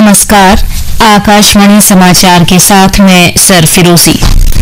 नमस्कार। आकाशवाणी समाचार के साथ मैं सरफिरोजी।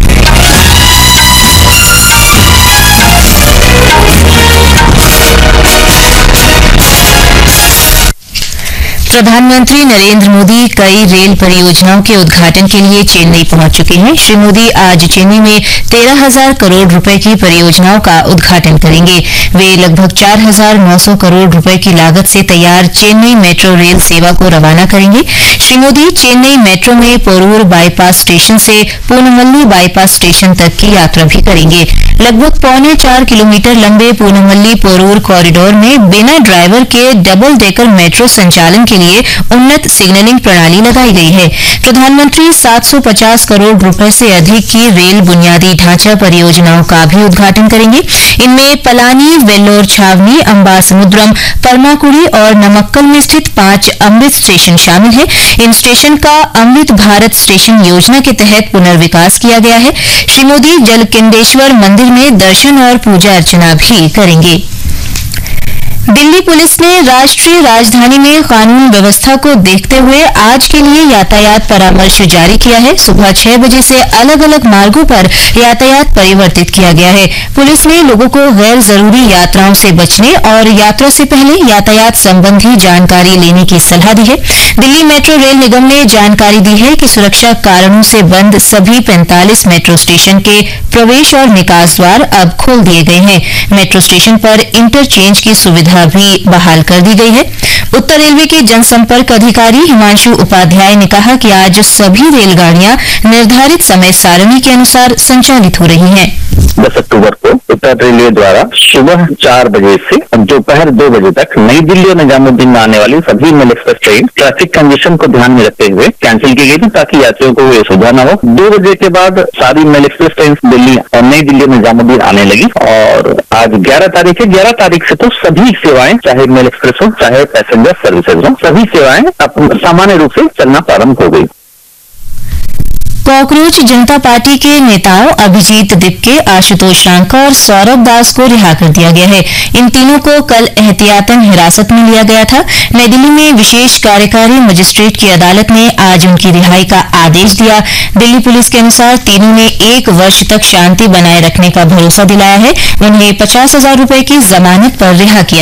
प्रधानमंत्री नरेंद्र मोदी कई रेल परियोजनाओं के उद्घाटन के लिए चेन्नई पहुंच चुके हैं। श्री मोदी आज चेन्नई में 13,000 करोड़ रुपए की परियोजनाओं का उद्घाटन करेंगे। वे लगभग 4,900 करोड़ रुपए की लागत से तैयार चेन्नई मेट्रो रेल सेवा को रवाना करेंगे। श्री मोदी चेन्नई मेट्रो में पोरूर बाईपास स्टेशन से पूनमल्ली बाईपास स्टेशन तक की यात्रा भी करेंगे। लगभग 4.25 किलोमीटर लंबे पूनमल्ली पोरूर कॉरिडोर में बिना ड्राइवर के डबल डेकर मेट्रो संचालन के लिए उन्नत सिग्नलिंग प्रणाली लगाई गई है। प्रधानमंत्री 750 करोड़ रुपए से अधिक की रेल बुनियादी ढांचा परियोजनाओं का भी उद्घाटन करेंगे। इनमें पलानी, वेल्लोर छावनी, अंबासमुद्रम, परमाकुड़ी और नमक्कल में स्थित 5 अमृत स्टेशन शामिल हैं। इन स्टेशन का अमृत भारत स्टेशन योजना के तहत पुनर्विकास किया गया है। श्री मोदी जलकिंडेश्वर मंदिर में दर्शन और पूजा अर्चना भी करेंगे। दिल्ली पुलिस ने राष्ट्रीय राजधानी में कानून व्यवस्था को देखते हुए आज के लिए यातायात परामर्श जारी किया है। सुबह 6 बजे से अलग अलग मार्गों पर यातायात परिवर्तित किया गया है। पुलिस ने लोगों को गैर जरूरी यात्राओं से बचने और यात्रा से पहले यातायात संबंधी जानकारी लेने की सलाह दी है। दिल्ली मेट्रो रेल निगम ने जानकारी दी है कि सुरक्षा कारणों से बंद सभी 45 मेट्रो स्टेशन के प्रवेश और निकास द्वार अब खोल दिए गए हैं। मेट्रो स्टेशन पर इंटरचेंज की सुविधा भी बहाल कर दी गई है। उत्तर रेलवे के जनसंपर्क अधिकारी हिमांशु उपाध्याय ने कहा कि आज सभी रेलगाड़ियां निर्धारित समय सारणी के अनुसार संचालित हो रही हैं। 10 अक्टूबर को उत्तर रेलवे द्वारा सुबह 4 बजे से दोपहर 2 बजे तक नई दिल्ली और निजामुद्दीन में आने वाली सभी mail express train traffic condition को ध्यान में रखते हुए कैंसिल की गई थी, ताकि यात्रियों को ये सुविधा न हो। 2 बजे के बाद सारी मेल एक्सप्रेस ट्रेन दिल्ली और नई दिल्ली और निजामुद्दीन आने लगी और आज 11 तारीख है। 11 तारीख से तो सभी सेवाएं, चाहे मेल एक्सप्रेस हो चाहे पैसेंजर सर्विसेज हो, सभी सेवाएं सामान्य रूप से चलना प्रारंभ हो गई। कॉकरोच जनता पार्टी के नेताओं अभिजीत दिपके, आशुतोष रांका और सौरभ दास को रिहा कर दिया गया है। इन तीनों को कल एहतियातन हिरासत में लिया गया था। नई दिल्ली में विशेष कार्यकारी मजिस्ट्रेट की अदालत ने आज उनकी रिहाई का आदेश दिया। दिल्ली पुलिस के अनुसार तीनों ने 1 वर्ष तक शांति बनाए रखने का भरोसा दिलाया है। उन्हें 50,000 रुपए की जमानत पर रिहा किया